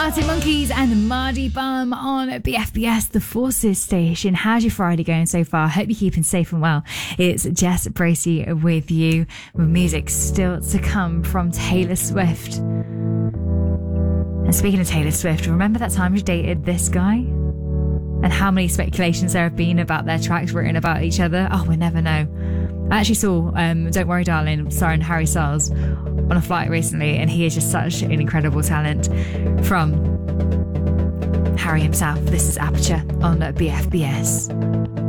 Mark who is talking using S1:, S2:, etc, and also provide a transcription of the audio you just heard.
S1: Arctic Monkeys and Mardy Bum on BFBS, the Forces station. How's your Friday going so far? Hope you're keeping safe and well. It's Jess Bracey with you, with music still to come from Taylor Swift. And speaking of Taylor Swift, remember that time you dated this guy? And how many speculations there have been about their tracks written about each other? Oh, we'll never know. I actually saw Don't Worry Darling starring Harry Styles on a flight recently, and he is just such an incredible talent. From Harry himself, this is Aperture on BFBS.